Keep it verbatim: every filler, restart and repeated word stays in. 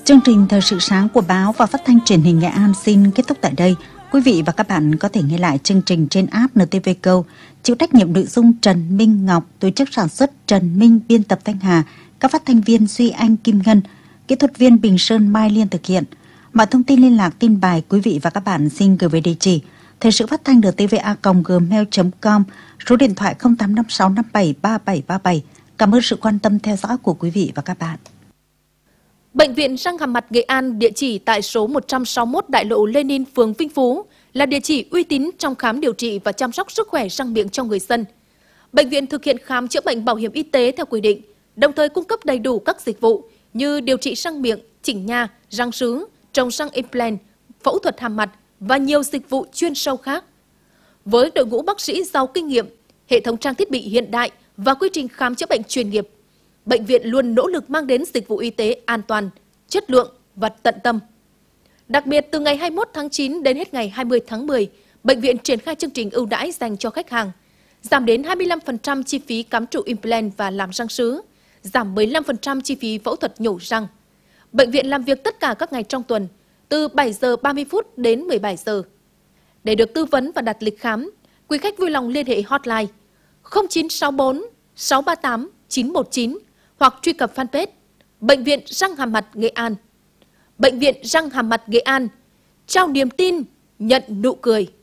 Chương trình Thời sự sáng của báo và phát thanh truyền hình Nghệ An xin kết thúc tại đây. Quý vị và các bạn có thể nghe lại chương trình trên app en tê vê Go. Chịu trách nhiệm nội dung Trần Minh Ngọc, tổ chức sản xuất Trần Minh, biên tập Thanh Hà, các phát thanh viên Duy Anh, Kim Ngân, kỹ thuật viên Bình Sơn, Mai Liên thực hiện. Mọi thông tin liên lạc, tin bài quý vị và các bạn xin gửi về địa chỉ thời sự phát thanh en tê vê a còng gmail chấm com, số điện thoại không tám năm sáu năm bảy ba bảy ba bảy. Cảm ơn sự quan tâm theo dõi của quý vị và các bạn. Bệnh viện răng hàm mặt Nghệ An, địa chỉ tại số một trăm sáu mươi mốt Đại lộ Lenin, phường Vinh Phú, là địa chỉ uy tín trong khám điều trị và chăm sóc sức khỏe răng miệng cho người dân. Bệnh viện thực hiện khám chữa bệnh bảo hiểm y tế theo quy định, đồng thời cung cấp đầy đủ các dịch vụ như điều trị răng miệng, chỉnh nha, răng sứ, trồng răng implant, phẫu thuật hàm mặt và nhiều dịch vụ chuyên sâu khác. Với đội ngũ bác sĩ giàu kinh nghiệm, hệ thống trang thiết bị hiện đại và quy trình khám chữa bệnh chuyên nghiệp, bệnh viện luôn nỗ lực mang đến dịch vụ y tế an toàn, chất lượng và tận tâm. Đặc biệt, từ ngày hai mươi mốt tháng chín đến hết ngày hai mươi tháng mười, bệnh viện triển khai chương trình ưu đãi dành cho khách hàng, giảm đến hai mươi lăm phần trăm chi phí cắm trụ implant và làm răng sứ, giảm mười lăm phần trăm chi phí phẫu thuật nhổ răng. Bệnh viện làm việc tất cả các ngày trong tuần, từ bảy giờ ba mươi phút đến mười bảy giờ. Để được tư vấn và đặt lịch khám, quý khách vui lòng liên hệ hotline không chín sáu bốn sáu ba tám chín một chín hoặc truy cập fanpage Bệnh viện răng hàm mặt Nghệ An. Bệnh viện răng hàm mặt Nghệ An, trao niềm tin, nhận nụ cười.